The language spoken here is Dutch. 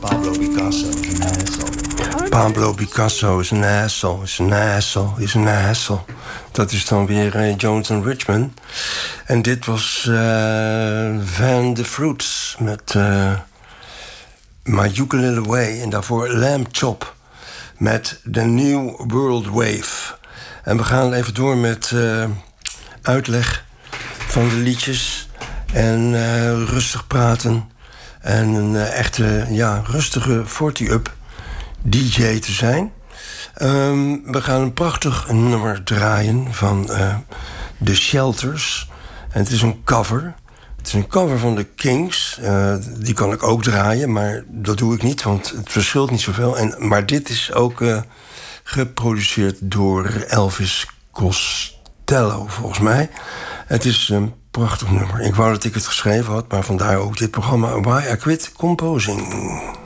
Pablo Picasso is een asshole. Pablo Picasso is een asshole, is een asshole, is een asshole. Dat is dan weer Jones and Richmond. En dit was Van the Fruits met My Ukulele Way. En daarvoor Lamb Chop met The New World Wave. En we gaan even door met uitleg van de liedjes. En rustig praten. En een echte, rustige 40-up DJ te zijn. We gaan een prachtig nummer draaien van The Shelters. En het is een cover. Het is een cover van de Kings. Die kan ik ook draaien, maar dat doe ik niet, want het verschilt niet zoveel. Maar dit is ook geproduceerd door Elvis Costello, volgens mij. Het is een prachtig nummer. Ik wou dat ik het geschreven had, maar vandaar ook dit programma Why I Quit Composing.